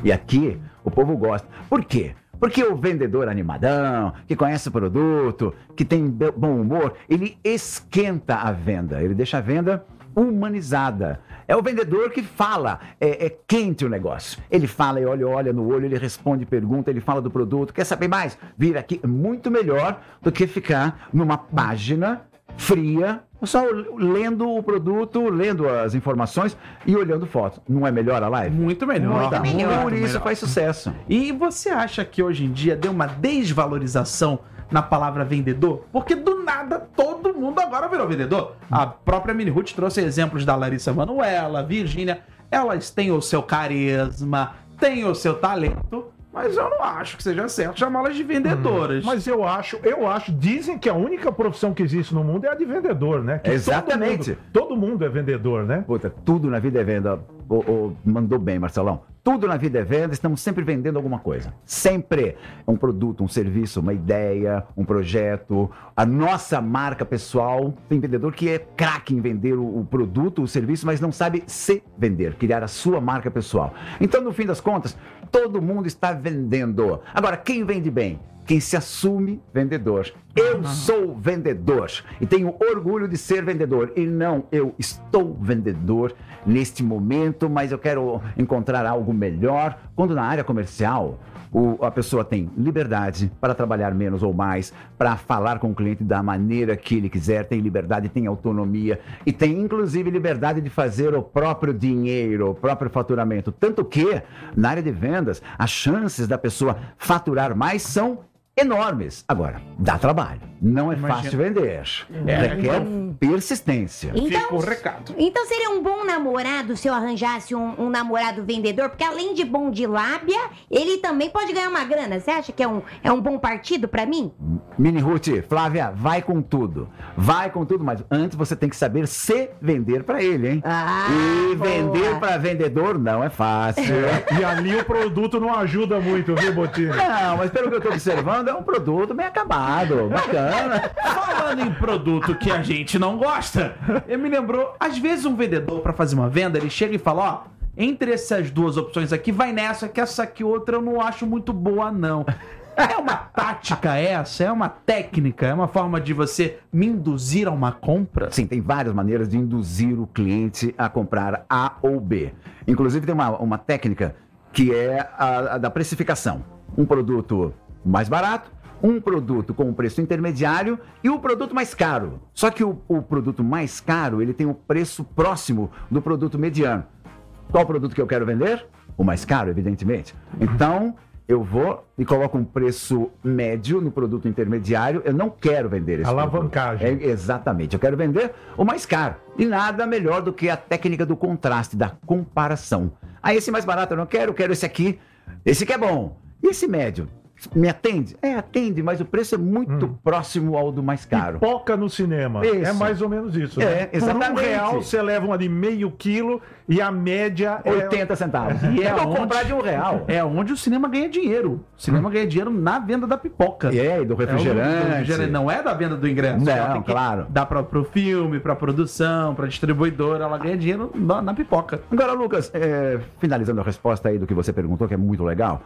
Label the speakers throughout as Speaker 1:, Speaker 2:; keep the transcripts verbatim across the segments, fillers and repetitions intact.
Speaker 1: E aqui o povo gosta. Por quê? Porque o vendedor animadão, que conhece o produto, que tem bom humor, ele esquenta a venda, ele deixa a venda humanizada. É o vendedor que fala, é, é quente o negócio. Ele fala e olha, olha no olho, ele responde pergunta, ele fala do produto. Quer saber mais? Vira aqui. É muito melhor do que ficar numa página fria, só lendo o produto, lendo as informações e olhando fotos. Não é melhor a live?
Speaker 2: Muito melhor.
Speaker 3: Muito melhor.
Speaker 1: Por isso
Speaker 2: melhor.
Speaker 1: faz sucesso.
Speaker 2: E você acha que hoje em dia deu uma desvalorização na palavra vendedor? Porque do nada todo mundo agora virou vendedor. A própria Mini Ruth trouxe exemplos da Larissa Manoela, Virgínia. Elas têm o seu carisma, têm o seu talento, mas eu não acho que seja certo chamá-las de vendedoras.
Speaker 4: Hum, mas eu acho, eu acho, dizem que a única profissão que existe no mundo é a de vendedor, né? Que
Speaker 1: Exatamente.
Speaker 4: Todo mundo, todo mundo é vendedor, né?
Speaker 1: Puta, tudo na vida é venda. O, o, mandou bem, Marcelão. Tudo na vida é venda, estamos sempre vendendo alguma coisa. Sempre. Um produto, um serviço, uma ideia, um projeto. A nossa marca pessoal. Tem vendedor que é craque em vender o, o produto, o serviço, mas não sabe se vender, criar a sua marca pessoal. Então, no fim das contas, todo mundo está vendendo. Agora, quem vende bem? Quem se assume vendedor. Eu sou vendedor e tenho orgulho de ser vendedor. E não, eu estou vendedor neste momento, mas eu quero encontrar algo melhor. Quando na área comercial, o, a pessoa tem liberdade para trabalhar menos ou mais, para falar com o cliente da maneira que ele quiser, tem liberdade, tem autonomia e tem inclusive liberdade de fazer o próprio dinheiro, o próprio faturamento. Tanto que, na área de vendas, as chances da pessoa faturar mais são enormes. Agora, dá trabalho. Não é
Speaker 2: Imagina.
Speaker 1: fácil vender.
Speaker 2: É,
Speaker 1: Requer
Speaker 2: então-
Speaker 1: persistência.
Speaker 2: Fica
Speaker 3: Então,
Speaker 2: o recado.
Speaker 3: então seria um bom namorado se eu arranjasse um, um namorado vendedor, porque além de bom de lábia, ele também pode ganhar uma grana. Você acha que é um, é um bom partido pra mim?
Speaker 1: Mini Ruth, Flávia, vai com tudo. Vai com tudo, mas antes você tem que saber se vender pra ele, hein?
Speaker 3: Ah,
Speaker 1: e
Speaker 3: boa.
Speaker 1: vender pra vendedor não é fácil.
Speaker 4: E ali o produto não ajuda muito, viu, Bottini?
Speaker 1: Não, mas pelo que eu tô observando, é um produto bem acabado, bacana.
Speaker 2: Falando em produto que a gente não gosta, eu me lembrou, às vezes um vendedor, pra fazer uma venda, ele chega e fala, ó, entre essas duas opções aqui, vai nessa, que essa aqui outra eu não acho muito boa, não. É uma tática essa? É uma técnica? É uma forma de você me induzir a uma compra?
Speaker 1: Sim, tem várias maneiras de induzir o cliente a comprar A ou B. Inclusive tem uma, uma técnica que é a, a da precificação. Um produto mais barato, um produto com um preço intermediário e o produto mais caro. Só que o, o produto mais caro, ele tem o preço próximo do produto mediano. Qual produto que eu quero vender? O mais caro, evidentemente. Então, eu vou e coloco um preço médio no produto intermediário. Eu não quero vender esse
Speaker 4: Alavancagem.
Speaker 1: produto. É, exatamente. Eu quero vender o mais caro. E nada melhor do que a técnica do contraste, da comparação. Ah, esse mais barato eu não quero, eu quero esse aqui. Esse que é bom. E esse médio? Me atende? É, atende, mas o preço é muito
Speaker 4: Hum.
Speaker 1: próximo ao do mais caro.
Speaker 4: Pipoca no cinema.
Speaker 1: Isso.
Speaker 4: É mais ou menos isso.
Speaker 1: É,
Speaker 4: né? Por
Speaker 1: exatamente.
Speaker 4: um real você leva uma de meio quilo e a média é...
Speaker 1: oitenta centavos.
Speaker 2: E
Speaker 1: E
Speaker 2: é
Speaker 1: é pra
Speaker 2: onde-
Speaker 1: comprar de um real.
Speaker 2: É onde o cinema ganha dinheiro. O cinema ganha dinheiro na venda da pipoca.
Speaker 1: E é, e do
Speaker 2: É o-
Speaker 1: refrigerante.
Speaker 2: do refrigerante. Não é da venda do ingresso.
Speaker 1: Não,
Speaker 2: Ela tem que
Speaker 1: claro.
Speaker 2: Dá pra, pro filme, pra produção, pra distribuidora. Ela ganha dinheiro na, na pipoca.
Speaker 1: Agora, Lucas, é, finalizando a resposta aí do que você perguntou, que é muito legal,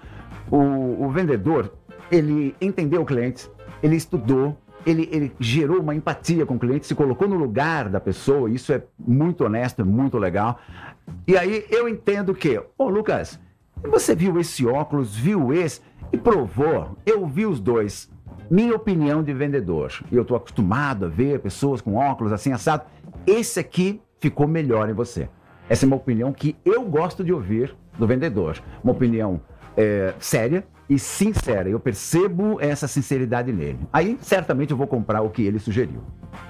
Speaker 1: o, o vendedor, ele entendeu o cliente, ele estudou, ele, ele gerou uma empatia com o cliente, se colocou no lugar da pessoa, isso é muito honesto, é muito legal. E aí eu entendo que, ô Lucas, você viu esse óculos, viu esse e provou, eu vi os dois. Minha opinião de vendedor, e eu estou acostumado a ver pessoas com óculos assim assado, esse aqui ficou melhor em você. Essa é uma opinião que eu gosto de ouvir do vendedor, uma opinião é, séria e sincera. Eu percebo essa sinceridade nele. Aí, certamente, eu vou comprar o que ele sugeriu.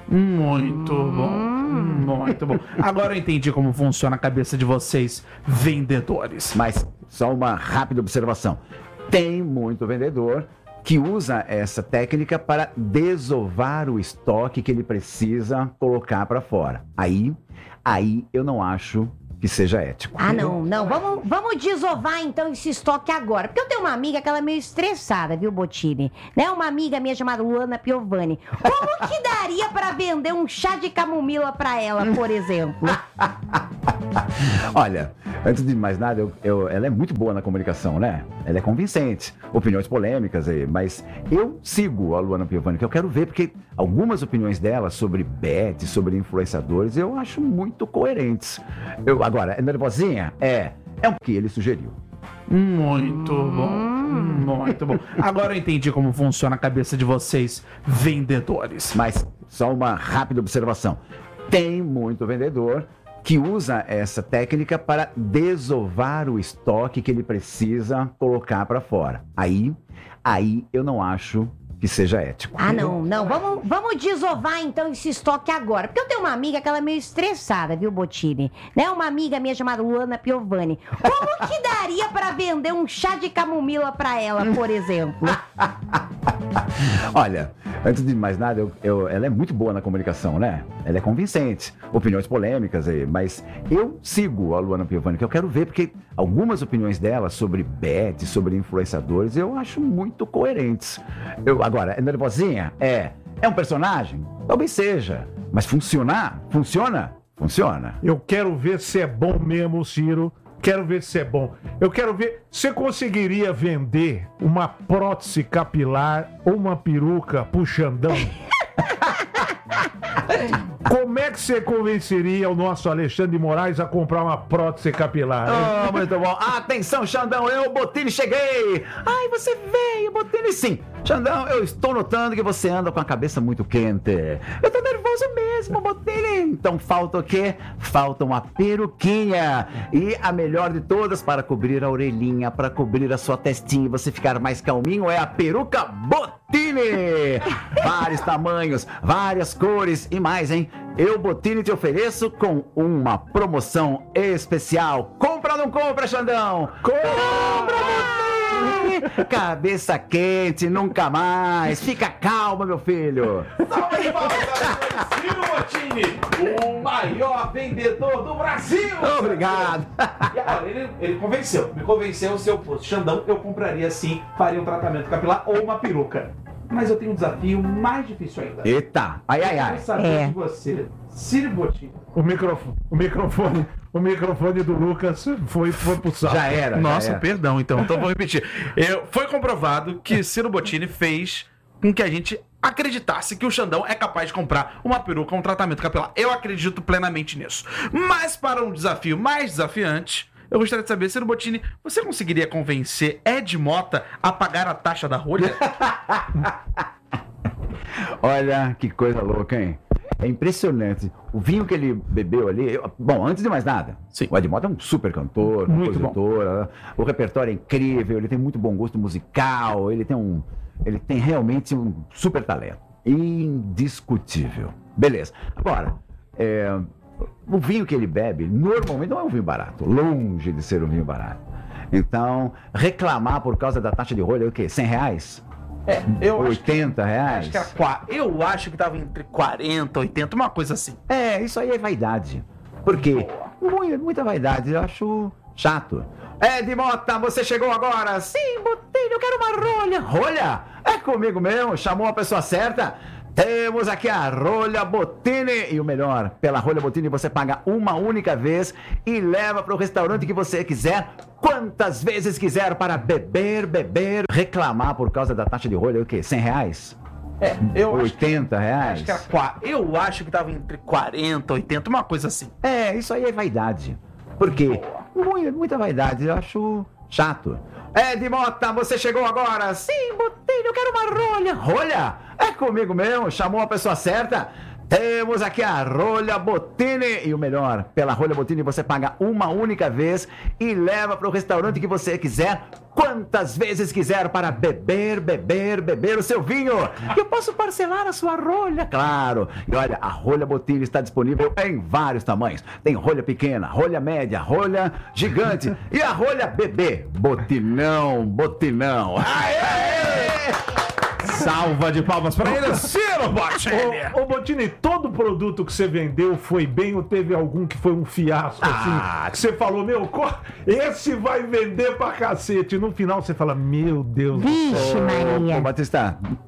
Speaker 2: Muito bom. Muito bom. Agora eu entendi como funciona a cabeça de vocês, vendedores.
Speaker 1: Mas, só uma rápida observação. Tem muito vendedor que usa essa técnica para desovar o estoque que ele precisa colocar para fora. Aí, aí eu não acho que seja ético.
Speaker 3: Ah, não, não. Vamos, vamos desovar então esse estoque agora. Porque eu tenho uma amiga que ela é meio estressada, viu, Bottini? Né? Uma amiga minha chamada Luana Piovani. Como que daria pra vender um chá de camomila pra ela, por exemplo?
Speaker 1: Olha, Antes de mais nada, eu, eu- ela é muito boa na comunicação, né? Ela é convincente, opiniões polêmicas, eh, mas eu sigo a Luana Piovani, que eu quero ver, porque algumas opiniões dela sobre bet, sobre influenciadores, eu acho muito coerentes. Eu, agora, é nervosinha? É. É o que ele sugeriu.
Speaker 2: Muito bom. Muito bom. Agora eu entendi como funciona a cabeça de vocês, vendedores.
Speaker 1: Mas só uma rápida observação. Tem muito vendedor que usa essa técnica para desovar o estoque que ele precisa colocar para fora. Aí, aí eu não acho que seja ético.
Speaker 3: Ah, não, não. Vamos, vamos desovar então esse estoque agora. Porque eu tenho uma amiga que ela é meio estressada, viu, Bottini? Né? Uma amiga minha chamada Luana Piovani. Como que daria pra vender um chá de camomila pra ela, por exemplo?
Speaker 1: Olha, antes de mais nada, eu, eu- ela é muito boa na comunicação, né? Ela é convincente, opiniões polêmicas, eh, mas eu sigo a Luana Piovani, que eu quero ver, porque algumas opiniões dela sobre bet, sobre influenciadores, eu acho muito coerentes. Eu, agora, é nervosinha? É. É um personagem? Talvez seja. Mas funcionar? Funciona? Funciona.
Speaker 4: Eu quero ver se é bom mesmo, Ciro. Quero ver se é bom. Eu quero ver. Você conseguiria vender uma prótese capilar ou uma peruca pro Xandão? Como é que você convenceria o nosso Alexandre de Moraes a comprar uma prótese capilar? hein?
Speaker 1: Oh, muito bom. Atenção, Xandão, eu, Bottini, cheguei. Ai, você veio, Bottini, sim. Xandão, eu estou notando que você anda com a cabeça muito quente. Eu tô nervoso mesmo, Bottini. Então falta o quê? Falta uma peruquinha. E a melhor de todas para cobrir a orelhinha, para cobrir a sua testinha e você ficar mais calminho é a peruca Bottini. Vários tamanhos, várias cores e mais, hein? Eu, Bottini, te ofereço com uma promoção especial. Compra ou não compra, Xandão? Compra, Bottini! Cabeça quente, nunca mais. Fica calma, meu filho.
Speaker 2: Salve de palmas para Ciro Bottini, o maior vendedor do Brasil!
Speaker 1: Obrigado.
Speaker 2: E agora, ele, ele convenceu, me convenceu se eu fosse Xandão, eu compraria sim, faria um tratamento capilar ou uma peruca. Mas eu tenho um desafio mais difícil ainda.
Speaker 1: Eita, ai, ai,
Speaker 2: Eu
Speaker 1: ai.
Speaker 2: quero saber
Speaker 3: É.
Speaker 2: de você, Ciro Bottini.
Speaker 4: O microfone, o microfone, o microfone do Lucas foi, foi pro saco.
Speaker 1: Já era. já
Speaker 2: Nossa,
Speaker 1: era.
Speaker 2: perdão, então. Então vou repetir. Eu, foi comprovado que Ciro Bottini fez com que a gente acreditasse que o Xandão é capaz de comprar uma peruca, um tratamento capilar. Eu acredito plenamente nisso. Mas para um desafio mais desafiante, eu gostaria de saber, Ciro Bottini, você conseguiria convencer Ed Mota a pagar a taxa da rolha?
Speaker 1: Olha que coisa louca, hein? É impressionante. O vinho que ele bebeu ali. eu- bom, antes de mais nada,
Speaker 2: Sim.
Speaker 1: o Ed Mota é um super cantor,
Speaker 2: Muito
Speaker 1: compositor. O repertório é incrível, ele tem muito bom gosto musical, ele tem um. Ele tem realmente um super talento. Indiscutível. Beleza. Agora, é, o vinho que ele bebe normalmente não é um vinho barato. Longe de ser um vinho barato. Então, reclamar por causa da taxa de rolha é o quê? cem reais?
Speaker 2: É, eu acho que,
Speaker 1: oitenta reais?
Speaker 2: acho que era qua- eu acho que tava entre quarenta, oitenta, uma coisa assim.
Speaker 1: É, isso aí é vaidade. Por quê? Muita, muita vaidade, eu acho chato. Ed Mota, você chegou agora? Sim, Bottini, eu quero uma rolha. Rolha? É comigo mesmo, chamou a pessoa certa. Temos aqui a rolha Bottini. E o melhor, pela rolha Bottini você paga uma única vez e leva para o restaurante que você quiser, quantas vezes quiser, para beber, beber. Reclamar por causa da taxa de rolha é o quê? cem reais?
Speaker 2: É, eu acho que,
Speaker 1: oitenta reais?
Speaker 2: acho que era qua- eu acho que tava entre quarenta, oitenta, uma coisa assim.
Speaker 1: É, isso aí é vaidade. Por quê? Muita, muita vaidade, eu acho chato. Ed Mota, você chegou agora? Sim, Bottini, eu quero uma rolha. Rolha? É comigo mesmo, chamou a pessoa certa. Temos aqui a rolha Bottini. E o melhor, pela rolha Bottini você paga uma única vez e leva para o restaurante que você quiser, quantas vezes quiser, para beber, beber, beber o seu vinho. Eu posso parcelar a sua rolha, claro. E olha, a rolha Bottini está disponível em vários tamanhos. Tem rolha pequena, rolha média, rolha gigante e a rolha bebê. Botinão, botinão. Aê!
Speaker 2: Salva de palmas para ele, Ciro Bottini!
Speaker 4: Ô, ô Bottini, todo produto que você vendeu foi bem ou teve algum que foi um fiasco,
Speaker 1: Ah.
Speaker 4: assim? Que você falou, meu, co- esse vai vender pra cacete. E no final você fala, meu Deus do céu.
Speaker 3: Vixe,
Speaker 1: Ô,
Speaker 3: Maria.
Speaker 1: Batista,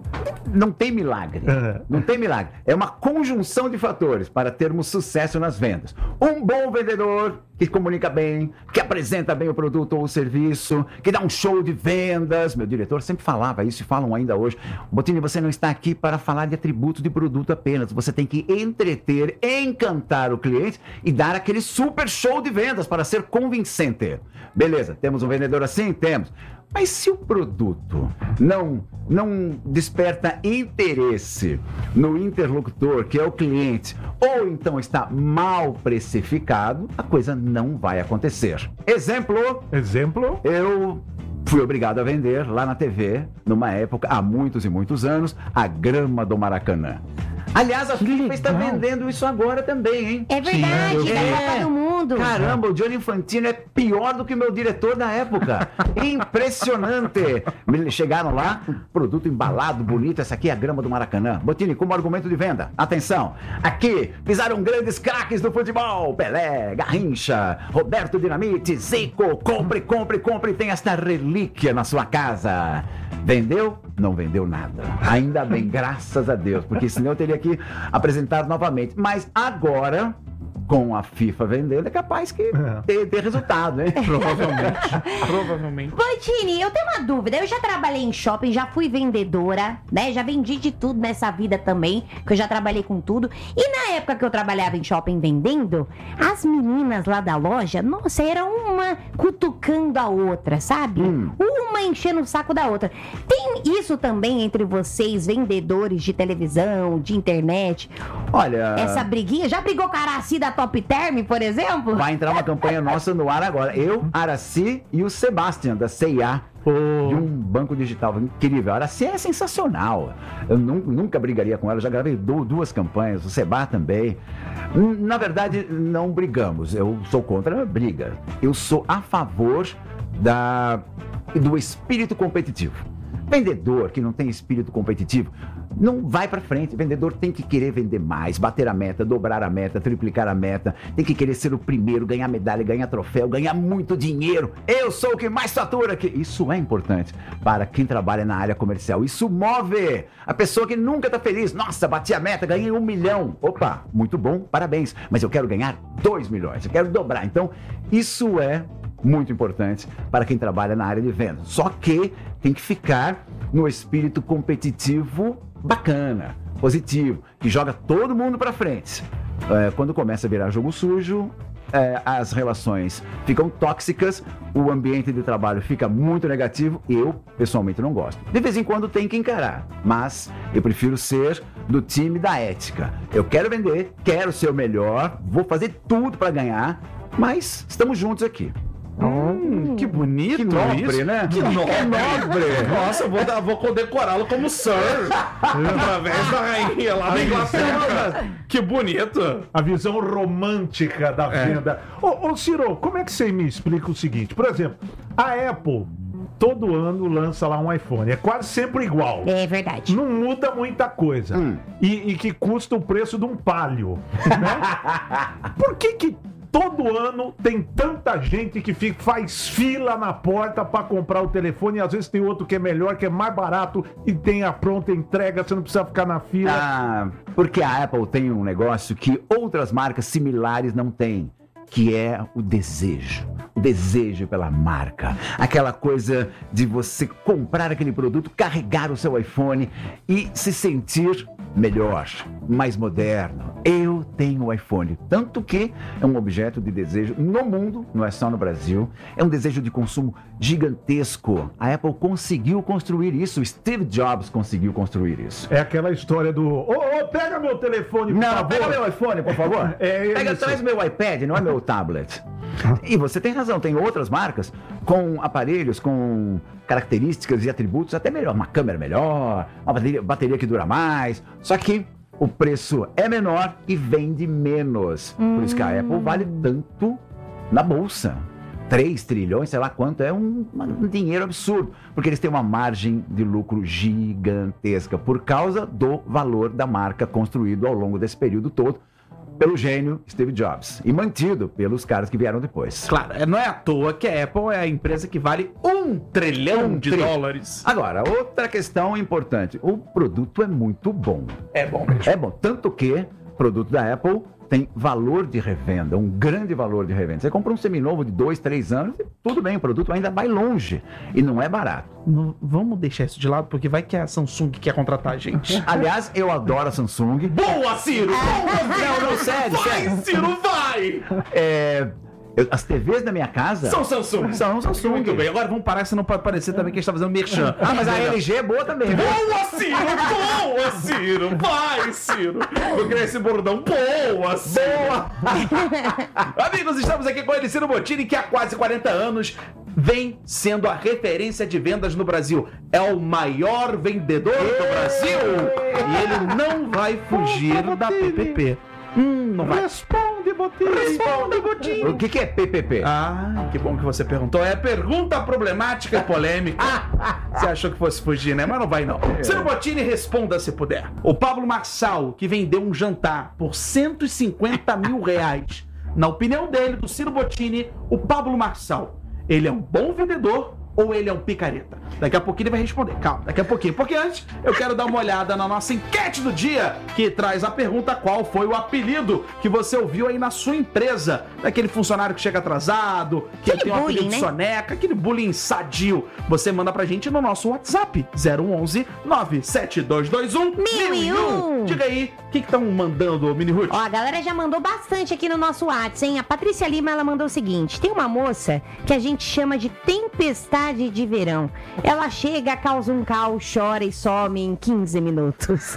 Speaker 1: Não tem milagre. Não tem milagre. É uma conjunção de fatores para termos sucesso nas vendas. Um bom vendedor que comunica bem, que apresenta bem o produto ou o serviço, que dá um show de vendas. Meu diretor sempre falava isso e falam ainda hoje. Bottini, você não está aqui para falar de atributos de produto apenas. Você tem que entreter, encantar o cliente e dar aquele super show de vendas para ser convincente. Beleza, temos um vendedor assim? Temos. Mas se o produto não, não desperta interesse no interlocutor, que é o cliente, ou então está mal precificado, a coisa não vai acontecer. Exemplo,
Speaker 4: Exemplo?
Speaker 1: eu fui obrigado a vender lá na T V, numa época, há muitos e muitos anos, a grama do Maracanã. Aliás, a FIFA está vendendo isso agora também, hein?
Speaker 3: É verdade,
Speaker 1: Sim,
Speaker 3: da
Speaker 1: é.
Speaker 3: Copa do Mundo.
Speaker 1: Caramba, o Gianni Infantino é pior do que o meu diretor da época. Impressionante. Me chegaram lá, um produto embalado, bonito. Essa aqui é a grama do Maracanã. Bottini, como argumento de venda. Atenção, aqui pisaram grandes craques do futebol. Pelé, Garrincha, Roberto Dinamite, Zico. Compre, compre, compre. Tem esta relíquia na sua casa. Vendeu? Não vendeu nada. Ainda bem, graças a Deus, porque senão eu teria que apresentar novamente. Mas agora, com a FIFA vendendo, é capaz que ter, ter resultado, hein?
Speaker 2: Provavelmente. Provavelmente.
Speaker 3: Bottini, eu tenho uma dúvida. Eu já trabalhei em shopping, já fui vendedora, né? Já vendi de tudo nessa vida também, que eu já trabalhei com tudo. E na época que eu trabalhava em shopping vendendo, as meninas lá da loja, nossa, era uma cutucando a outra, sabe?
Speaker 1: Hum.
Speaker 3: Uma enchendo o saco da outra. Tem isso também entre vocês, vendedores de televisão, de internet?
Speaker 1: Olha...
Speaker 3: Essa briguinha? Já brigou com a Araci da Top Term, por exemplo?
Speaker 1: Vai entrar uma campanha nossa no ar agora. Eu, Araci e o Sebastian, da C e A. De um banco digital incrível. A Araci é sensacional. Eu nu- nunca brigaria com ela. Eu já gravei du- duas campanhas. O Seba também. N- Na verdade, não brigamos. Eu sou contra a briga. Eu sou a favor da, do espírito competitivo. Vendedor que não tem espírito competitivo não vai pra frente. Vendedor tem que querer vender mais, bater a meta, dobrar a meta, triplicar a meta. Tem que querer ser o primeiro, ganhar medalha, ganhar troféu, ganhar muito dinheiro. Eu sou o que mais fatura aqui. Isso é importante para quem trabalha na área comercial. Isso move a pessoa que nunca tá feliz. Nossa, bati a meta, ganhei um milhão. Opa, muito bom, parabéns. Mas eu quero ganhar dois milhões, eu quero dobrar. Então, isso é muito importante para quem trabalha na área de vendas. Só que tem que ficar no espírito competitivo bacana, positivo, que joga todo mundo para frente. É, quando começa a virar jogo sujo, é, as relações ficam tóxicas, o ambiente de trabalho fica muito negativo. Eu, pessoalmente, não gosto. De vez em quando tem que encarar, mas eu prefiro ser do time da ética. Eu quero vender, quero ser o melhor, vou fazer tudo para ganhar, mas estamos juntos aqui.
Speaker 2: Hum, que bonito
Speaker 1: Que nobre,
Speaker 2: isso.
Speaker 1: né?
Speaker 2: Que nobre.
Speaker 1: Que nobre.
Speaker 2: Nossa, eu vou, dar- vou condecorá-lo como Sir. Através da rainha lá da Inglaterra. Que bonito.
Speaker 4: A visão romântica da
Speaker 2: É.
Speaker 4: venda. Ô, ô, Ciro, como é que você me explica o seguinte? Por exemplo, a Apple todo ano lança lá um iPhone. É quase sempre igual.
Speaker 3: É verdade.
Speaker 4: Não muda muita coisa.
Speaker 1: Hum.
Speaker 4: E, e que custa o preço de um Palio. Né? Por que que todo ano tem tanta gente que fica, faz fila na porta pra comprar o telefone e às vezes tem outro que é melhor, que é mais barato e tem a pronta entrega, você não precisa ficar na fila.
Speaker 1: Ah, porque a Apple tem um negócio que outras marcas similares não têm, que é o desejo. O desejo pela marca. Aquela coisa de você comprar aquele produto, carregar o seu iPhone e se sentir melhor, mais moderno. Eu tenho o iPhone, tanto que é um objeto de desejo no mundo, não é só no Brasil. É um desejo de consumo gigantesco. A Apple conseguiu construir isso, Steve Jobs conseguiu construir isso.
Speaker 4: É aquela história do... Ô, ô, pega meu telefone, por
Speaker 1: Não,
Speaker 4: favor.
Speaker 1: pega meu iPhone, por favor.
Speaker 4: É
Speaker 1: Pega,
Speaker 4: isso.
Speaker 1: traz meu iPad, não é meu tablet. E você tem razão, tem outras marcas com aparelhos, com características e atributos até melhor. Uma câmera melhor, uma bateria, bateria que dura mais. Só que o preço é menor e vende menos. Por isso que a Apple vale tanto na bolsa. três trilhões, sei lá quanto, é um, um dinheiro absurdo. Porque eles têm uma margem de lucro gigantesca por causa do valor da marca construído ao longo desse período todo pelo gênio Steve Jobs e mantido pelos caras que vieram depois.
Speaker 2: Claro, é- não é à toa que a Apple é a empresa que vale o Um trilhão
Speaker 1: Um
Speaker 2: de
Speaker 1: tri-
Speaker 2: dólares.
Speaker 1: Agora, outra questão importante. O produto é muito bom.
Speaker 2: É bom mesmo.
Speaker 1: É bom. Tanto que o produto da Apple tem valor de revenda, um grande valor de revenda. Você compra um seminovo de dois, três anos, tudo bem, o produto ainda vai longe. E não é barato.
Speaker 2: Não, vamos deixar isso de lado, porque vai que a Samsung quer contratar a gente.
Speaker 1: Aliás, eu adoro a Samsung.
Speaker 2: Boa, Ciro! Boa,
Speaker 1: Não, não, sério,
Speaker 2: vai,
Speaker 1: sério.
Speaker 2: Ciro, vai!
Speaker 1: É, eu- as T Vs da minha casa
Speaker 2: São Samsung.
Speaker 1: são Samsung.
Speaker 2: Muito bem, agora vamos parar, senão pode parecer também que a gente tá fazendo merchan.
Speaker 1: Ah, mas a L G é boa também. Né?
Speaker 2: Boa, Ciro! Boa, Ciro! Vai, Ciro! Vou criar esse bordão. Boa, Ciro! Amigos, estamos aqui com ele, Ciro Bottini, que há quase quarenta anos vem sendo a referência de vendas no Brasil. É o maior vendedor do Brasil! E ele não vai fugir da P P P. Hum, não vai.
Speaker 4: Responde, Botinho.
Speaker 2: Responda, Botinho!
Speaker 1: O que, que é P P P?
Speaker 2: Ah, que bom que você perguntou. É pergunta problemática e polêmica. Você achou que fosse fugir, né? Mas não vai, não. Ciro Bottini, responda se puder. O Pablo Marçal, que vendeu um jantar por cento e cinquenta mil reais. Na opinião dele, do Ciro Bottini, o Pablo Marçal, ele é um bom vendedor ou ele é um picareta? Daqui a pouquinho ele vai responder. Calma, daqui a pouquinho. Porque antes, eu quero dar uma olhada na nossa enquete do dia, que traz a pergunta: qual foi o apelido que você ouviu aí na sua empresa? Daquele funcionário que chega atrasado, que
Speaker 3: Aquele
Speaker 2: tem um apelido
Speaker 3: bullying,
Speaker 2: de
Speaker 3: né?
Speaker 2: soneca, aquele bullying sadio. Você manda pra gente no nosso WhatsApp, zero onze nove sete dois dois um
Speaker 3: Mil e um.
Speaker 2: Diga aí, o que estão mandando, Mini Ruth?
Speaker 3: Ó, a galera já mandou bastante aqui no nosso WhatsApp, hein? A Patrícia Lima, ela mandou o seguinte: tem uma moça que a gente chama de tempestade de verão. Ela chega, causa um caos, chora e some em quinze minutos.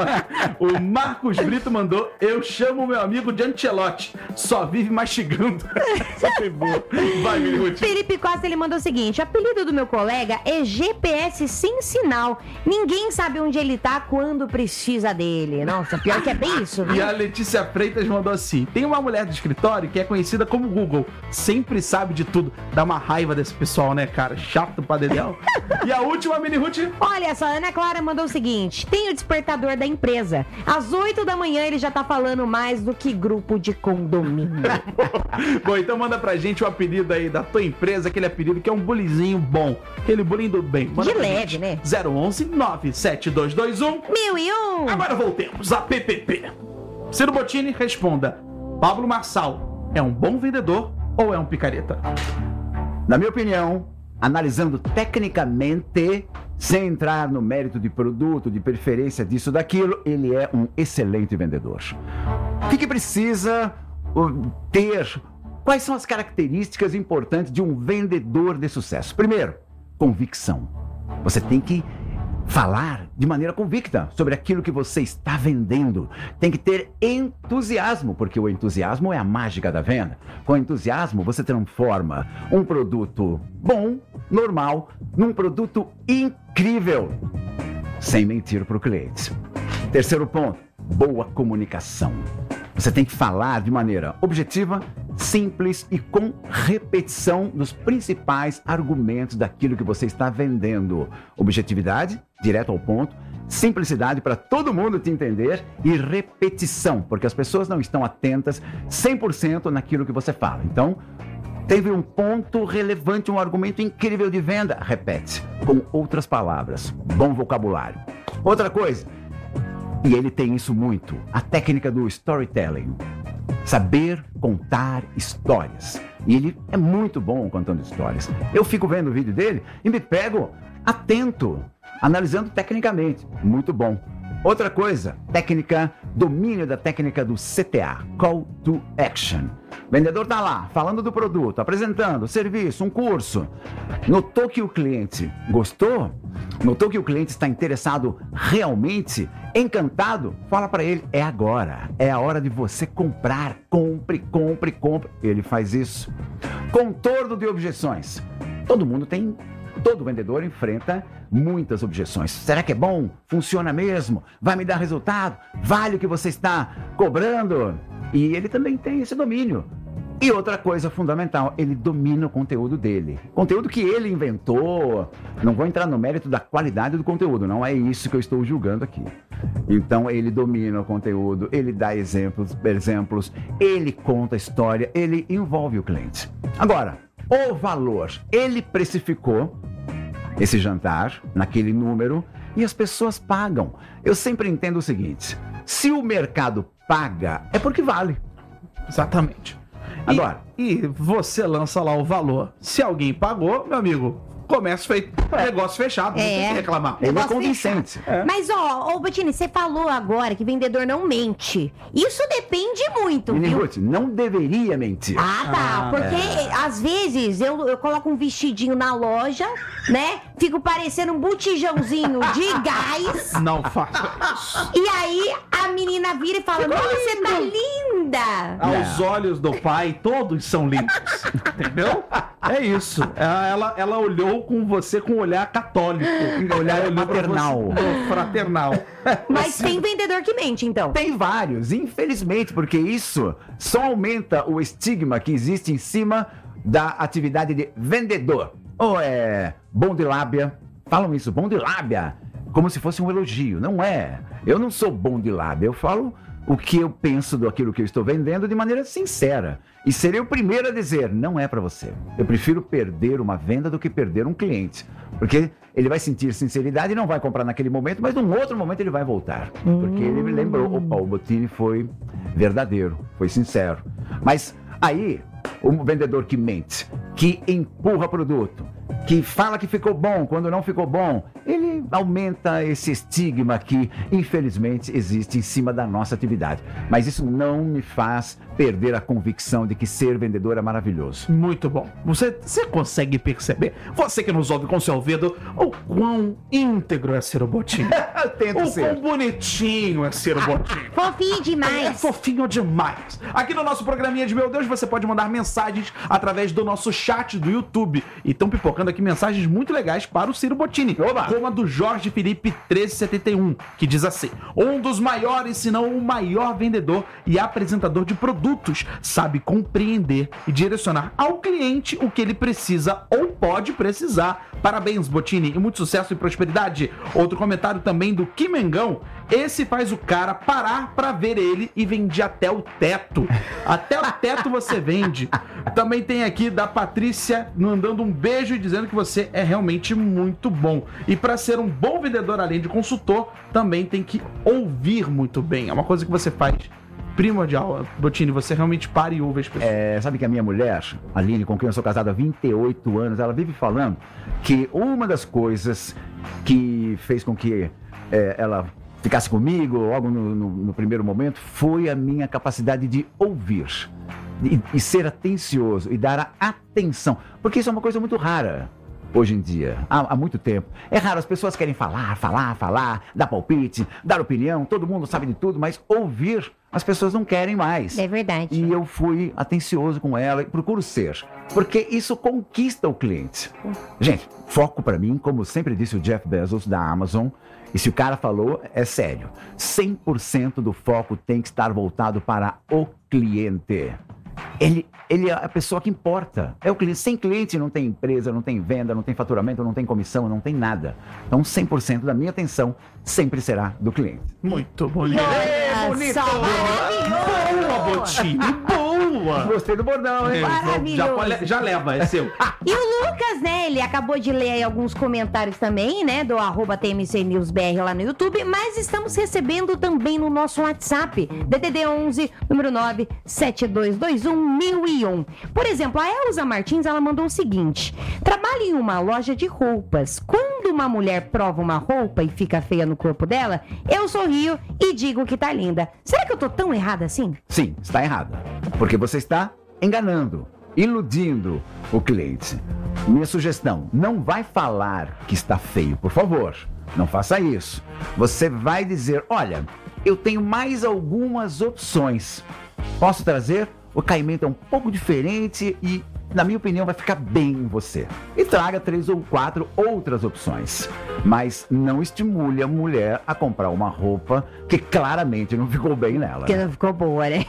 Speaker 2: O Marcos Brito mandou: eu chamo meu amigo de Ancelotti, só vive mastigando. Essa foi boa. Vai, Mini Ruth.
Speaker 3: Felipe Costa, ele mandou o seguinte: o apelido do meu colega é G P S sem sinal. Ninguém sabe onde ele tá quando precisa dele. Nossa, pior que é bem isso,
Speaker 2: E
Speaker 3: viu?
Speaker 2: a Letícia Freitas mandou assim: tem uma mulher do escritório que é conhecida como Google, sempre sabe de tudo. Dá uma raiva desse pessoal, né, cara? Chato pra dedéu. E a última, Mini Ruth?
Speaker 3: Olha só, a Ana Clara mandou o seguinte: tem o despertador da empresa. Às oito da manhã ele já tá falando mais do que grupo de condomínio.
Speaker 2: Bom, então manda pra gente o apelido aí da tua empresa, aquele apelido que é um bullyingzinho bom, aquele bullying do bem. Manda
Speaker 3: De
Speaker 2: pra
Speaker 3: leve,
Speaker 2: gente.
Speaker 3: né?
Speaker 2: zero onze nove sete dois dois um.
Speaker 3: Mil e um!
Speaker 2: Agora voltemos a P P P. Ciro Bottini, responda: Pablo Marçal é um bom vendedor ou é um picareta?
Speaker 1: Na minha opinião, analisando tecnicamente, sem entrar no mérito de produto, de preferência disso, daquilo, ele é um excelente vendedor. O que, que precisa uh, ter? Quais são as características importantes de um vendedor de sucesso? Primeiro, convicção. Você tem que falar de maneira convicta sobre aquilo que você está vendendo. Tem que ter entusiasmo, porque o entusiasmo é a mágica da venda. Com entusiasmo, você transforma um produto bom, normal, num produto incrível, sem mentir para o cliente. Terceiro ponto, boa comunicação. Você tem que falar de maneira objetiva, simples e com repetição dos principais argumentos daquilo que você está vendendo. Objetividade, direto ao ponto, simplicidade para todo mundo te entender e repetição, porque as pessoas não estão atentas cem por cento naquilo que você fala. Então, teve um ponto relevante, um argumento incrível de venda, repete, com outras palavras, bom vocabulário. Outra coisa, e ele tem isso muito, a técnica do storytelling. Saber contar histórias. E ele é muito bom contando histórias. Eu fico vendo o vídeo dele e me pego atento, analisando tecnicamente. Muito bom. Outra coisa, técnica, domínio da técnica do C T A, Call to Action. O vendedor tá lá, falando do produto, apresentando serviço, um curso. Notou que o cliente gostou? Notou que o cliente está interessado realmente, encantado? Fala para ele, é agora, é a hora de você comprar. Compre, compre, compre. Ele faz isso. Contorno de objeções. Todo mundo tem... Todo vendedor enfrenta muitas objeções. Será que é bom? Funciona mesmo? Vai me dar resultado? Vale o que você está cobrando? E ele também tem esse domínio. E outra coisa fundamental, ele domina o conteúdo dele. Conteúdo que ele inventou. Não vou entrar no mérito da qualidade do conteúdo, não é isso que eu estou julgando aqui. Então ele domina o conteúdo, ele dá exemplos, exemplos, ele conta a história, ele envolve o cliente. Agora, o valor. Ele precificou esse jantar naquele número e as pessoas pagam. Eu sempre entendo o seguinte: se o mercado paga, é porque vale.
Speaker 2: Exatamente.
Speaker 1: Agora.
Speaker 2: E, e você lança lá o valor. Se alguém pagou, meu amigo, comércio feito, negócio fechado, não
Speaker 3: É.
Speaker 2: tem que reclamar.
Speaker 1: Ele é
Speaker 3: Negócio
Speaker 1: convincente.
Speaker 3: Mas, ó, ô Bottini, você falou agora que vendedor não mente. Isso depende muito,
Speaker 1: Mini
Speaker 3: viu?
Speaker 1: Ruth, não deveria mentir.
Speaker 3: Ah, tá.
Speaker 2: Ah,
Speaker 3: Porque às vezes eu, eu coloco um vestidinho na loja, né? Fico parecendo um botijãozinho de gás.
Speaker 2: Não faça isso.
Speaker 3: E aí a menina vira e fala: Nossa, você tá linda!
Speaker 2: Aos olhos do pai, todos são lindos. Entendeu? É isso. Ela, ela, ela olhou com você com um olhar católico.
Speaker 1: Olhar
Speaker 2: Ela olhou pra
Speaker 1: fraternal.
Speaker 2: você- Não, fraternal.
Speaker 3: Mas tem vendedor que mente, então.
Speaker 1: Tem vários, infelizmente, porque isso só aumenta o estigma que existe em cima da atividade de vendedor. Ou é bom de lábia, falam isso, bom de lábia, como se fosse um elogio. Não é. Eu não sou bom de lábia, eu falo o que eu penso daquilo que eu estou vendendo de maneira sincera. E serei o primeiro a dizer, não é para você. Eu prefiro perder uma venda do que perder um cliente. Porque ele vai sentir sinceridade e não vai comprar naquele momento, mas num outro momento ele vai voltar. Porque ele me lembrou, opa, o Bottini foi verdadeiro, foi sincero. Mas aí, o vendedor que mente, que empurra produto, que fala que ficou bom quando não ficou bom, ele aumenta esse estigma que, infelizmente, existe em cima da nossa atividade. Mas isso não me faz perder a convicção de que ser vendedor é maravilhoso.
Speaker 2: Muito bom. Você, você consegue perceber, você que nos ouve com seu ouvido, o quão íntegro é ser o Bottini.
Speaker 1: Eu tento
Speaker 2: O
Speaker 1: ser.
Speaker 2: quão bonitinho é ser o Bottini.
Speaker 3: Fofinho
Speaker 2: É
Speaker 3: demais.
Speaker 2: fofinho demais. Aqui no nosso programinha de Meu Deus, você pode mandar mensagens através do nosso chat do YouTube. E estão pipocando aqui mensagens muito legais para o Ciro Bottini.
Speaker 1: Oba!
Speaker 2: Como a do Jorge Felipe treze setenta e um, que diz assim: um dos maiores, se não o maior vendedor e apresentador de produtos, sabe compreender e direcionar ao cliente o que ele precisa ou pode precisar. Parabéns, Bottini, e muito sucesso e prosperidade. Outro comentário também do Kimengão: esse faz o cara parar pra ver ele e vende até o teto. Até o teto você vende. Também tem aqui da Patrícia mandando um beijo e dizendo que você é realmente muito bom. E pra ser um bom vendedor, além de consultor, também tem que ouvir muito bem. É uma coisa que você faz primordial. Bottini, você realmente para e ouve as pessoas.
Speaker 1: É, sabe que a minha mulher, Aline, com quem eu sou casado há vinte e oito anos, ela vive falando que uma das coisas que fez com que é, ela ficasse comigo logo no, no, no primeiro momento foi a minha capacidade de ouvir e, e ser atencioso e dar a atenção, porque isso é uma coisa muito rara hoje em dia, há, há muito tempo. É raro, as pessoas querem falar, falar, falar, dar palpite, dar opinião, todo mundo sabe de tudo, mas ouvir as pessoas não querem mais.
Speaker 3: É verdade.
Speaker 1: E eu fui atencioso com ela e procuro ser, porque isso conquista o cliente. Gente, foco pra mim, como sempre disse o Jeff Bezos da Amazon, e se o cara falou, é sério. cem por cento do foco tem que estar voltado para o cliente. Ele, ele é a pessoa que importa. É o cliente. Sem cliente não tem empresa, não tem venda, não tem faturamento, não tem comissão, não tem nada. Então cem por cento da minha atenção sempre será do cliente.
Speaker 2: Muito bonito.
Speaker 3: Olha só, maravilhoso.
Speaker 2: Boa, Bottini, boa!
Speaker 1: Gostei do bordão, hein?
Speaker 3: Maravilhoso.
Speaker 2: Já, pode- já leva, é seu.
Speaker 3: E o Lucas, né, ele acabou de ler aí alguns comentários também, né, do arroba T M C News B R lá no YouTube, mas estamos recebendo também no nosso WhatsApp, D D D onze, número nove sete dois dois um mil e um. Por exemplo, a Elza Martins, ela mandou o seguinte: trabalho em uma loja de roupas. Quando uma mulher prova uma roupa e fica feia no corpo dela, eu sorrio e digo que tá linda. Será que eu tô tão errada assim?
Speaker 1: Sim, está errada. Porque você está enganando, iludindo o cliente. Minha sugestão, não vai falar que está feio, por favor. Não faça isso. Você vai dizer, olha, eu tenho mais algumas opções. Posso trazer? O caimento é um pouco diferente e, na minha opinião, vai ficar bem em você. E traga três ou quatro outras opções. Mas não estimule a mulher a comprar uma roupa que claramente não ficou bem nela.
Speaker 3: Que não ficou boa, né?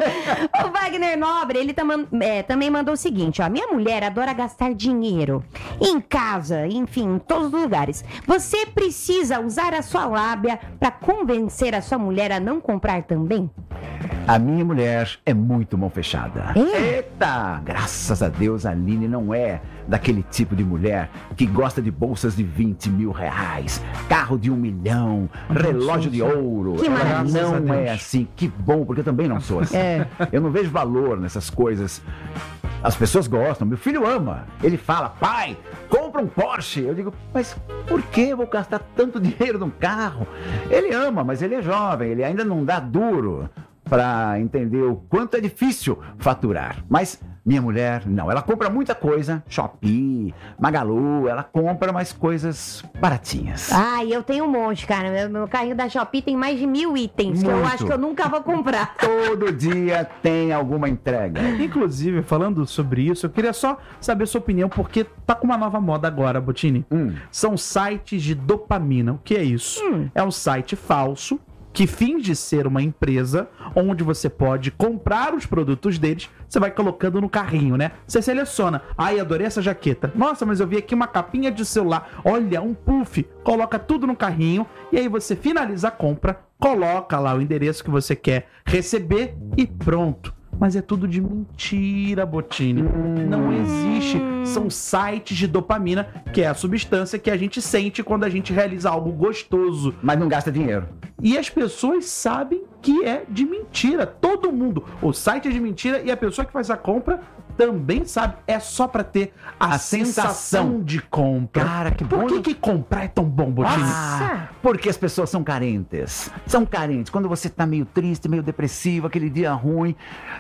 Speaker 3: O Wagner Nobre, ele tam, é, também mandou o seguinte, ó: minha mulher adora gastar dinheiro em casa, enfim, em todos os lugares. Você precisa usar a sua lábia para convencer a sua mulher a não comprar também?
Speaker 1: A minha mulher é muito mão fechada.
Speaker 3: É?
Speaker 1: Eita! Graças a Deus, a Aline não é daquele tipo de mulher que gosta de bolsas de vinte mil reais, carro de um milhão, relógio de ouro.
Speaker 3: Que
Speaker 1: Ela
Speaker 2: maravilha.
Speaker 1: não
Speaker 2: Graças a
Speaker 1: é
Speaker 2: Deus.
Speaker 1: assim. Que bom, porque eu também não sou assim.
Speaker 3: É.
Speaker 1: Eu não vejo valor nessas coisas. As pessoas gostam, meu filho ama. Ele fala, pai, compra um Porsche. Eu digo, mas por que eu vou gastar tanto dinheiro num carro? Ele ama, mas ele é jovem, ele ainda não dá duro para entender o quanto é difícil faturar. Mas minha mulher, não, ela compra muita coisa, Shopee, Magalu, ela compra mais coisas baratinhas.
Speaker 3: Ai, eu tenho um monte, cara. Meu, meu carrinho da Shopee tem mais de mil itens que eu
Speaker 1: Muito.
Speaker 3: acho que eu nunca vou comprar.
Speaker 1: Todo dia tem alguma entrega.
Speaker 2: Inclusive, falando sobre isso, eu queria só saber sua opinião, porque tá com uma nova moda agora, Bottini.
Speaker 1: Hum.
Speaker 2: São sites de dopamina. O que é isso?
Speaker 3: Hum.
Speaker 2: É um site falso que finge ser uma empresa onde você pode comprar os produtos deles, você vai colocando no carrinho, né? Você seleciona. Ai, adorei essa jaqueta. Nossa, mas eu vi aqui uma capinha de celular. Olha, um puff. Coloca tudo no carrinho e aí você finaliza a compra, coloca lá o endereço que você quer receber e pronto. Mas é tudo de mentira, Bottini. Não existe. São sites de dopamina, que é a substância que a gente sente quando a gente realiza algo gostoso.
Speaker 1: Mas não gasta dinheiro.
Speaker 2: E as pessoas sabem que é de mentira. Todo mundo. O site é de mentira e a pessoa que faz a compra também sabe. É só pra ter a,
Speaker 1: A
Speaker 2: sensação.
Speaker 1: sensação.
Speaker 2: de compra.
Speaker 1: Cara, que
Speaker 2: Por
Speaker 1: bom.
Speaker 2: que, que comprar é tão bom, Bottini?
Speaker 1: Ah, porque as pessoas são carentes. São carentes. Quando você tá meio triste, meio depressivo, aquele dia ruim,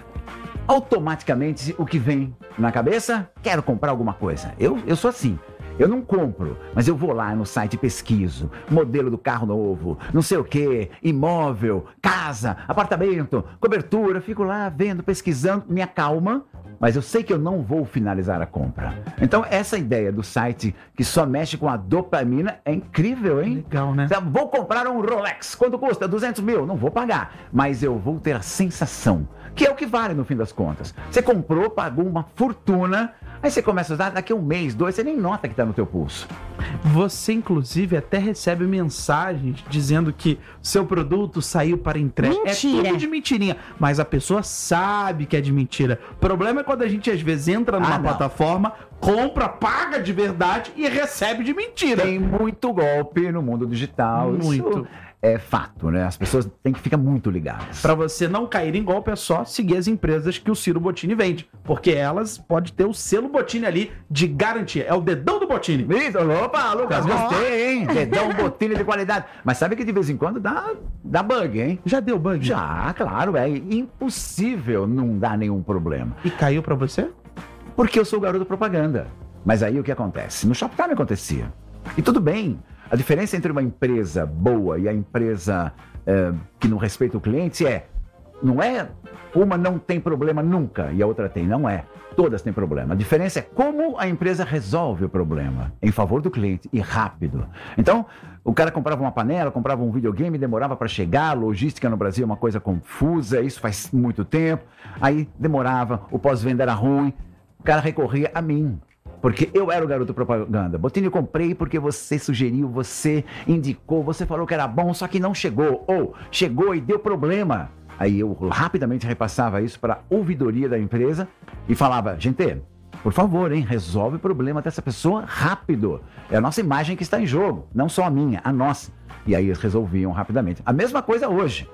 Speaker 1: automaticamente o que vem na cabeça? Quero comprar alguma coisa. Eu, eu sou assim. Eu não compro, mas eu vou lá no site e pesquiso. Modelo do carro novo, não sei o quê, imóvel, casa, apartamento, cobertura. Fico lá vendo, pesquisando, me acalma. Mas eu sei que eu não vou finalizar a compra. Então, essa ideia do site que só mexe com a dopamina é incrível, hein?
Speaker 2: Legal, né?
Speaker 1: Vou comprar um Rolex. Quanto custa? duzentos mil. Não vou pagar. Mas eu vou ter a sensação, que é o que vale no fim das contas. Você comprou, pagou uma fortuna, aí você começa a usar, daqui a um mês, dois, você nem nota que está no teu pulso.
Speaker 2: Você, inclusive, até recebe mensagens dizendo que seu produto saiu para entrega.
Speaker 3: Mentira.
Speaker 2: É tudo de mentirinha. Mas a pessoa sabe que é de mentira. O problema é quando a gente, às vezes, entra numa
Speaker 1: Ah, não.
Speaker 2: plataforma, compra, paga de verdade e recebe de mentira.
Speaker 1: Tem muito golpe no mundo digital.
Speaker 2: Muito.
Speaker 1: Isso é fato, né? As pessoas têm que ficar muito ligadas.
Speaker 2: Pra você não cair em golpe, é só seguir as empresas que o Ciro Bottini vende. Porque elas podem ter o selo Bottini ali de garantia. É o dedão do Bottini.
Speaker 1: Isso, opa, Lucas,
Speaker 2: Tá bom.
Speaker 1: gostei, hein? Dedão, botina de qualidade. Mas sabe que de vez em quando dá, dá bug, hein?
Speaker 2: Já deu bug?
Speaker 1: Já, claro, é impossível não dar nenhum problema.
Speaker 2: E caiu pra você?
Speaker 1: Porque eu sou o garoto propaganda. Mas aí o que acontece? No Shoptime acontecia. E tudo bem. A diferença entre uma empresa boa e a empresa eh, que não respeita o cliente é... Não é uma não tem problema nunca e a outra tem. Não é. Todas têm problema. A diferença é como a empresa resolve o problema em favor do cliente e rápido. Então, o cara comprava uma panela, comprava um videogame, demorava para chegar. A logística no Brasil é uma coisa confusa. Isso faz muito tempo. Aí demorava, o pós-venda era ruim. O cara recorria a mim. Porque eu era o garoto propaganda. Bottini, eu comprei porque você sugeriu, você indicou, você falou que era bom, só que não chegou. Ou chegou e deu problema. Aí eu rapidamente repassava isso para a ouvidoria da empresa e falava, gente, por favor, hein, resolve o problema dessa pessoa rápido. É a nossa imagem que está em jogo, não só a minha, a nossa. E aí eles resolviam rapidamente. A mesma coisa hoje.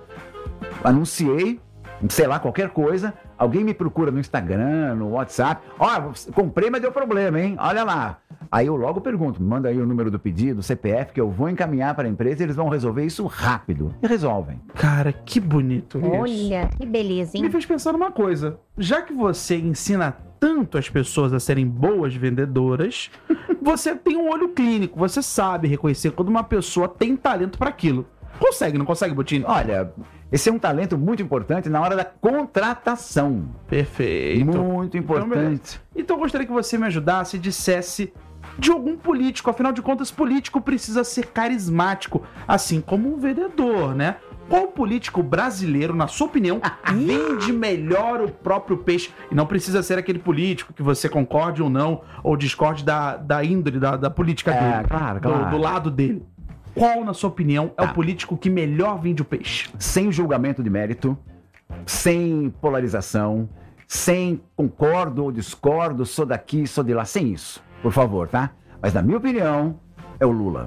Speaker 1: Anunciei, sei lá, qualquer coisa, alguém me procura no Instagram, no WhatsApp, ó, comprei, mas deu problema, hein? Olha lá. Aí eu logo pergunto, manda aí o número do pedido, o C P F, que eu vou encaminhar para a empresa e eles vão resolver isso rápido. E resolvem.
Speaker 2: Cara, que bonito isso.
Speaker 3: Olha, que beleza,
Speaker 2: Me
Speaker 3: hein?
Speaker 2: fez pensar numa coisa. Já que você ensina tanto as pessoas a serem boas vendedoras, você tem um olho clínico, você sabe reconhecer quando uma pessoa tem talento para aquilo. Consegue, não consegue, Bottini?
Speaker 1: Olha, esse é um talento muito importante na hora da contratação.
Speaker 2: Perfeito.
Speaker 1: Muito importante.
Speaker 2: Então eu gostaria que você me ajudasse e dissesse de algum político. Afinal de contas, político precisa ser carismático, assim como um vendedor, né? Qual político brasileiro, na sua opinião, vende melhor o próprio peixe? E não precisa ser aquele político que você concorde ou não, ou discorde da, da índole, da, da política
Speaker 1: É,
Speaker 2: dele,
Speaker 1: claro,
Speaker 2: do-
Speaker 1: claro.
Speaker 2: Do, lado dele. Qual, na sua opinião, é
Speaker 1: Tá.
Speaker 2: o político que melhor vende o peixe?
Speaker 1: Sem julgamento de mérito, sem polarização, sem concordo ou discordo, sou daqui, sou de lá, sem isso, por favor, tá? Mas na minha opinião, é o Lula.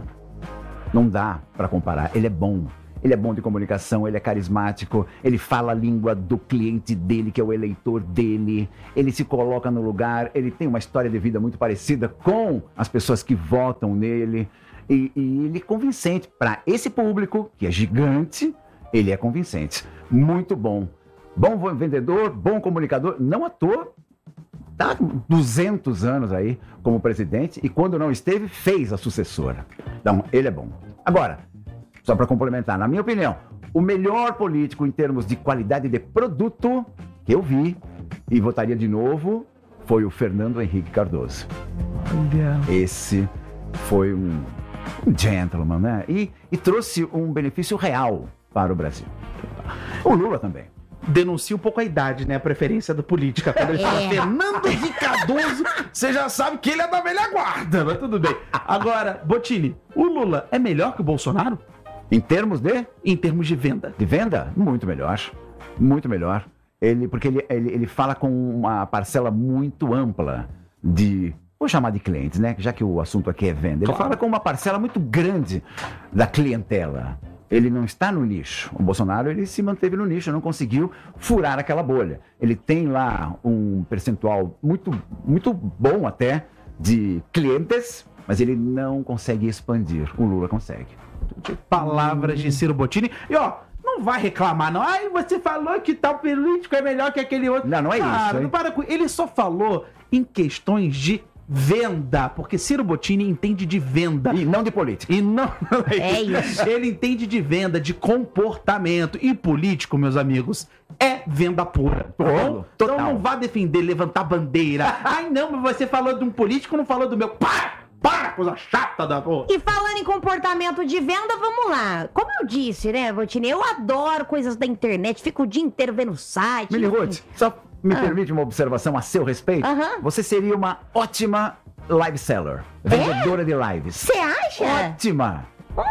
Speaker 1: Não dá pra comparar, ele é bom. Ele é bom de comunicação, ele é carismático, ele fala a língua do cliente dele, que é o eleitor dele, ele se coloca no lugar, ele tem uma história de vida muito parecida com as pessoas que votam nele, e, e ele é convincente para esse público, que é gigante, ele é convincente. Muito bom. Bom vendedor, bom comunicador, não à toa, tá com duzentos anos aí como presidente, e quando não esteve, fez a sucessora. Então, ele é bom. Agora, só para complementar, na minha opinião, o melhor político em termos de qualidade de produto que eu vi e votaria de novo foi o Fernando Henrique Cardoso.
Speaker 2: Olha.
Speaker 1: Esse foi um, um gentleman, né? E, e trouxe um benefício real para o Brasil. O Lula também.
Speaker 2: Denuncia um pouco a idade, né? A preferência da política. Quando ele fala
Speaker 3: É.
Speaker 2: Fernando Henrique Cardoso, você já sabe que ele é da velha guarda, mas tudo bem. Agora, Bottini, o Lula é melhor que o Bolsonaro?
Speaker 1: Em termos de,
Speaker 2: Em termos de venda.
Speaker 1: de venda, muito melhor. Muito melhor. Ele, porque ele, ele, ele fala com uma parcela muito ampla de, vou chamar de clientes, né? Já que o assunto aqui é venda. Ele
Speaker 2: Claro.
Speaker 1: fala com uma parcela muito grande da clientela. Ele não está no nicho. O Bolsonaro, ele se manteve no nicho, não conseguiu furar aquela bolha. Ele tem lá um percentual muito, muito bom até de clientes, mas ele não consegue expandir. O Lula consegue.
Speaker 2: Palavras de Ciro Bottini. E ó, não vai reclamar, não. Ai, você falou que tal político é melhor que aquele outro.
Speaker 1: Não, não é
Speaker 2: Cara,
Speaker 1: isso, hein?
Speaker 2: não para com... Ele só falou em questões de venda, porque Ciro Bottini entende de venda.
Speaker 1: E não de política.
Speaker 2: E não
Speaker 3: É isso.
Speaker 2: Ele entende de venda, de comportamento. E político, meus amigos, é venda pura. Tá bom?
Speaker 1: Total.
Speaker 2: Então não vá defender, levantar bandeira. Ai, não, mas você falou de um político, não falou do meu. Para! Para, coisa chata da porra.
Speaker 3: E falando em comportamento de venda, vamos lá. Como eu disse, né, Bottini, eu adoro coisas da internet, fico o dia inteiro vendo site.
Speaker 1: Mili
Speaker 3: enfim.
Speaker 1: Ruth, só me
Speaker 3: Ah.
Speaker 1: permite uma observação a seu respeito?
Speaker 3: Aham.
Speaker 1: Você seria uma ótima live seller, vendedora de lives.
Speaker 3: Você acha?
Speaker 1: Ótima!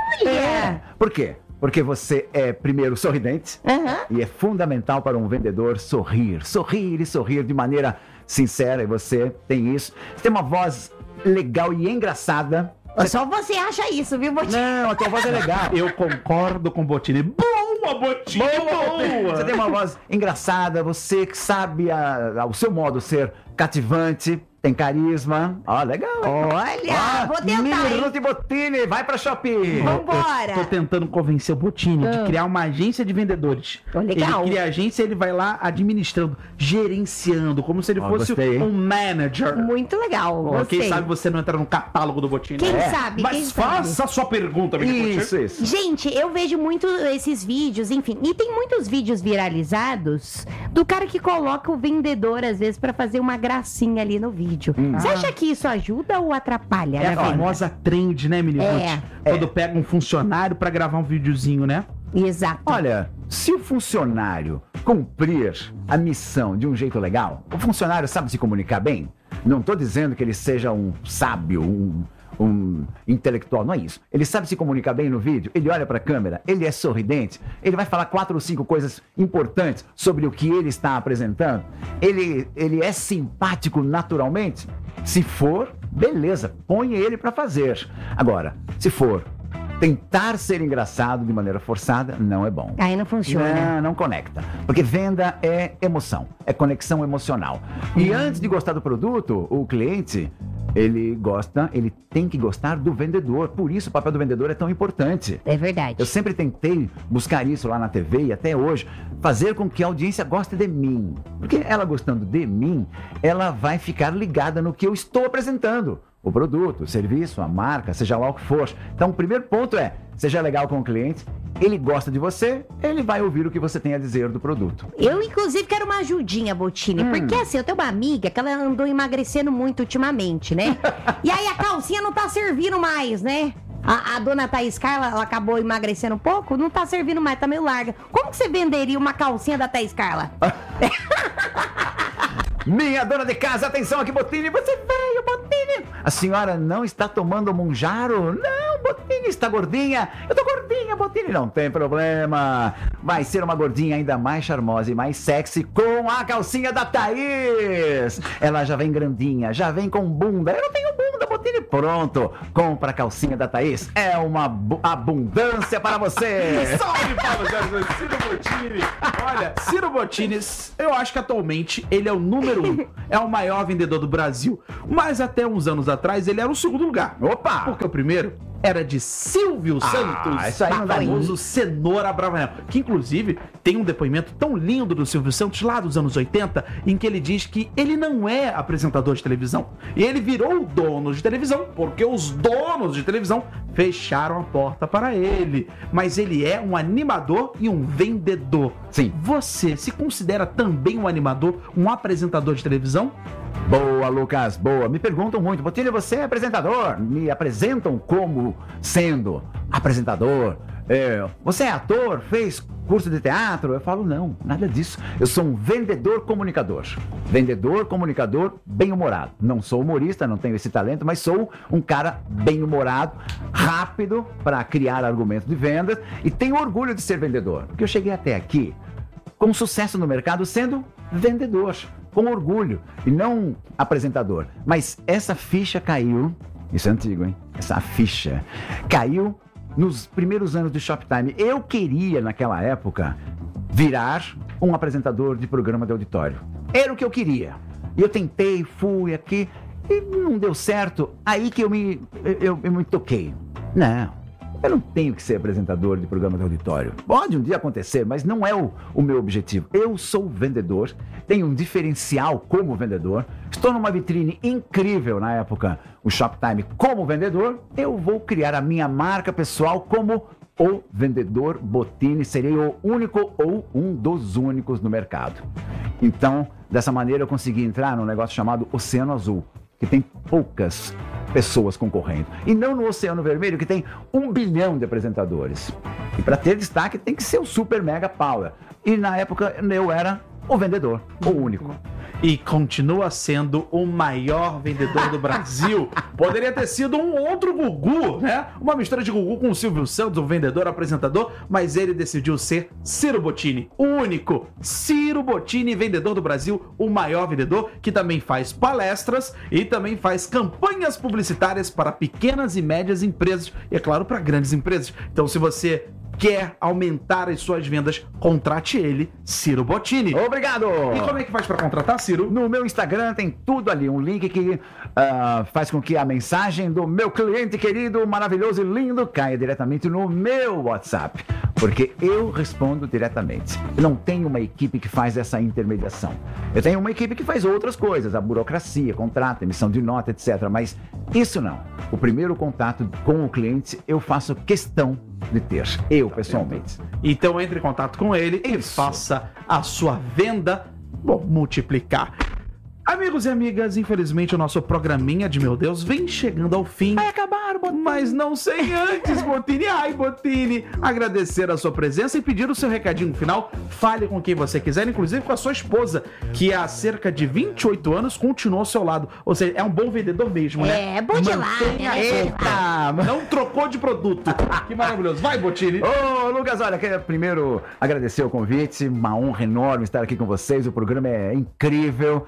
Speaker 3: Olha!
Speaker 1: Por quê? Porque você é, primeiro, sorridente,
Speaker 3: Aham.
Speaker 1: e é fundamental para um vendedor sorrir. Sorrir e sorrir de maneira sincera, e você tem isso. Você tem uma voz legal e engraçada.
Speaker 3: Só você acha isso, viu, Bottini?
Speaker 1: Não, a tua voz é legal.
Speaker 2: Eu concordo com o Bottini. Boa, Bottini! Boa!
Speaker 1: Você tem uma voz engraçada, você que sabe a, a- o seu modo ser cativante, tem carisma. Ó, legal.
Speaker 3: Olha, vou tentar,
Speaker 1: Mili
Speaker 3: hein?
Speaker 1: Ruth Bottini, vai pra Shopee.
Speaker 3: Vambora!
Speaker 2: Tô tentando convencer o Bottini de
Speaker 3: Ah.
Speaker 2: criar uma agência de vendedores.
Speaker 3: Oh, legal.
Speaker 2: Ele cria a agência e ele vai lá administrando, gerenciando, como se ele
Speaker 1: Ó,
Speaker 2: fosse
Speaker 1: gostei, hein?
Speaker 2: um manager.
Speaker 3: Muito legal,
Speaker 2: Ó,
Speaker 3: gostei.
Speaker 2: quem sabe você não entra no catálogo do Bottini.
Speaker 3: Quem
Speaker 2: É.
Speaker 3: sabe,
Speaker 2: Mas
Speaker 3: quem sabe?
Speaker 2: faça a sua pergunta, Mili Ruth.
Speaker 1: Isso, isso.
Speaker 3: Gente, eu vejo muito esses vídeos, enfim, e tem muitos vídeos viralizados do cara que coloca o vendedor, às vezes, pra fazer uma gracinha ali no vídeo. Você acha que isso ajuda ou atrapalha?
Speaker 2: É
Speaker 3: na
Speaker 2: a
Speaker 3: venda?
Speaker 2: famosa trend, né, Mili
Speaker 3: É.
Speaker 2: Ruth? Quando pega um funcionário pra gravar um videozinho, né?
Speaker 3: Exato.
Speaker 1: Olha, se o funcionário cumprir a missão de um jeito legal, o funcionário sabe se comunicar bem. Não estou dizendo que ele seja um sábio, um, um intelectual, não é isso. Ele sabe se comunicar bem no vídeo, ele olha para a câmera, ele é sorridente, ele vai falar quatro ou cinco coisas importantes sobre o que ele está apresentando, ele, ele é simpático naturalmente. Se for, beleza, põe ele para fazer. Agora, se for tentar ser engraçado de maneira forçada, não é bom.
Speaker 3: Aí não funciona.
Speaker 1: Não, não conecta. Porque venda é emoção, é conexão emocional. E antes de gostar do produto, o cliente, ele gosta, ele tem que gostar do vendedor. Por isso o papel do vendedor é tão importante.
Speaker 3: É verdade.
Speaker 1: Eu sempre tentei buscar isso lá na T V e até hoje, fazer com que a audiência goste de mim. Porque ela gostando de mim, ela vai ficar ligada no que eu estou apresentando. O produto, o serviço, a marca, seja lá o que for. Então, o primeiro ponto é, seja legal com o cliente, ele gosta de você, ele vai ouvir o que você tem a dizer do produto.
Speaker 3: Eu, inclusive, quero uma ajudinha, Bottini.
Speaker 1: Hum.
Speaker 3: Porque, assim, eu tenho uma amiga que ela andou emagrecendo muito ultimamente, né? E aí a calcinha não tá servindo mais, né? A, a dona Thaís Carla, ela acabou emagrecendo um pouco, não tá servindo mais, tá meio larga. Como que você venderia uma calcinha da Thaís Carla?
Speaker 1: Minha dona de casa, atenção aqui, Bottini, você veio, Bottini. A senhora não está tomando Monjaro? Não, Botini está gordinha. Eu tô gordinha, Botini. Não tem problema. Vai ser uma gordinha ainda mais charmosa e mais sexy com a calcinha da Thaís. Ela já vem grandinha, já vem com bunda. Eu não tenho bunda, Botini. Pronto, compra a calcinha da Thaís. É uma bu- abundância para você.
Speaker 2: Salve, Paulo Jorge, Ciro Bottini. Olha, Ciro Bottini, eu acho que atualmente ele é o número um, é o maior vendedor do Brasil. Mas até uns anos atrás ele era o segundo lugar.
Speaker 1: Opa!
Speaker 2: Porque o primeiro era de Silvio Santos,
Speaker 1: isso aí não
Speaker 2: o
Speaker 1: dá
Speaker 2: famoso Cenoura Bravanel, que inclusive tem um depoimento tão lindo do Silvio Santos lá dos anos oitenta, em que ele diz que ele não é apresentador de televisão. E ele virou o dono de televisão, porque os donos de televisão fecharam a porta para ele. Mas ele é um animador e um vendedor.
Speaker 1: Sim.
Speaker 2: Você se considera também um animador, um apresentador de televisão?
Speaker 1: Boa, Lucas, boa. Me perguntam muito, Botini, você é apresentador? Me apresentam como sendo apresentador. É, você é ator? Fez curso de teatro? Eu falo, não, nada disso. Eu sou um vendedor comunicador. Vendedor comunicador bem-humorado. Não sou humorista, não tenho esse talento, mas sou um cara bem-humorado, rápido para criar argumentos de vendas e tenho orgulho de ser vendedor. Porque eu cheguei até aqui com sucesso no mercado sendo vendedor, com orgulho e não apresentador. Mas essa ficha caiu, isso é antigo, hein? Essa ficha caiu nos primeiros anos do Shoptime. Eu queria, naquela época, virar um apresentador de programa de auditório. Era o que eu queria. E eu tentei, fui aqui e não deu certo. Aí que eu me, eu, eu me toquei. Não. Eu não tenho que ser apresentador de programa de auditório. Pode um dia acontecer, mas não é o, o meu objetivo. Eu sou vendedor, tenho um diferencial como vendedor, estou numa vitrine incrível na época, o Shoptime como vendedor, eu vou criar a minha marca pessoal como o vendedor Bottini, serei o único ou um dos únicos no mercado. Então, dessa maneira eu consegui entrar num negócio chamado Oceano Azul, que tem poucas pessoas concorrendo. E não no Oceano Vermelho, que tem um bilhão de apresentadores. E para ter destaque tem que ser o super mega power. E na época eu era o vendedor, o único.
Speaker 2: E continua sendo o maior vendedor do Brasil. Poderia ter sido um outro Gugu, né? Uma mistura de Gugu com o Silvio Santos, um vendedor, apresentador, mas ele decidiu ser Ciro Bottini, o único. Ciro Bottini, vendedor do Brasil, o maior vendedor, que também faz palestras e também faz campanhas publicitárias para pequenas e médias empresas e, é claro, para grandes empresas. Então, se você quer aumentar as suas vendas, contrate ele, Ciro Bottini.
Speaker 1: Obrigado!
Speaker 2: E como é que faz para contratar, Ciro?
Speaker 1: No meu Instagram tem tudo ali, um link que uh, faz com que a mensagem do meu cliente querido, maravilhoso e lindo caia diretamente no meu WhatsApp, porque eu respondo diretamente. Eu não tenho uma equipe que faz essa intermediação. Eu tenho uma equipe que faz outras coisas, a burocracia, contrato, emissão de nota, etcétera. Mas isso não. O primeiro contato com o cliente eu faço questão de ter, eu pessoalmente.
Speaker 2: Então entre em contato com ele e
Speaker 1: Isso.
Speaker 2: faça a sua venda, bom, multiplicar. Amigos e amigas, infelizmente o nosso programinha de Meu Deus vem chegando ao fim.
Speaker 1: Vai acabar, Bottini.
Speaker 2: Mas não sem antes, Bottini, ai Bottini, agradecer a sua presença e pedir o seu recadinho final. Fale com quem você quiser, inclusive com a sua esposa, que há cerca de vinte e oito anos continuou ao seu lado. Ou seja, é um bom vendedor mesmo, né?
Speaker 3: É, bom de lá,
Speaker 2: Mantenha
Speaker 3: né?
Speaker 2: a
Speaker 3: Eita.
Speaker 2: conta. Não trocou de produto. Que maravilhoso. Vai, Bottini.
Speaker 1: Ô, Lucas, olha, quero primeiro agradecer o convite, uma honra enorme estar aqui com vocês, o programa é incrível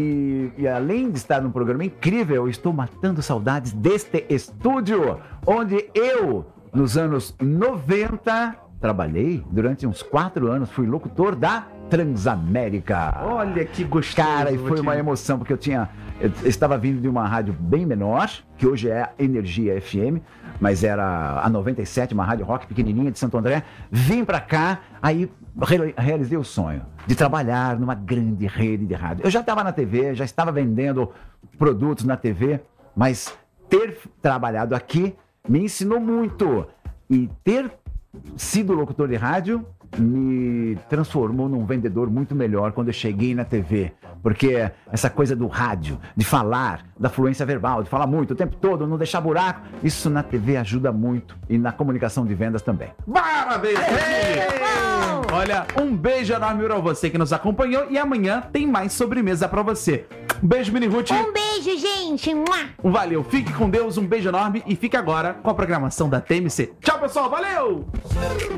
Speaker 1: e, e além de estar num programa incrível, eu estou matando saudades deste estúdio, onde eu, nos anos noventa, trabalhei durante uns quatro anos, fui locutor da Transamérica.
Speaker 2: Olha que gostoso.
Speaker 1: Cara, e foi
Speaker 2: Bottini.
Speaker 1: uma emoção, porque eu tinha. Eu estava vindo de uma rádio bem menor, que hoje é a Energia F M, mas era a noventa e sete, uma rádio rock pequenininha de Santo André. Vim pra cá, aí re- realizei o sonho de trabalhar numa grande rede de rádio. Eu já estava na T V, já estava vendendo produtos na T V, mas ter trabalhado aqui me ensinou muito. E ter sido locutor de rádio me transformou num vendedor muito melhor quando eu cheguei na T V. Porque essa coisa do rádio, de falar, da fluência verbal, de falar muito o tempo todo, não deixar buraco, isso na T V ajuda muito e na comunicação de vendas também.
Speaker 2: Parabéns, Botini! Olha, um beijo enorme pra você que nos acompanhou e amanhã tem mais sobremesa pra você. Um beijo, Mini Ruth.
Speaker 3: Um beijo, gente. Mua.
Speaker 2: Um valeu, fique com Deus, um beijo enorme e fique agora com a programação da T M C. Tchau, pessoal, valeu!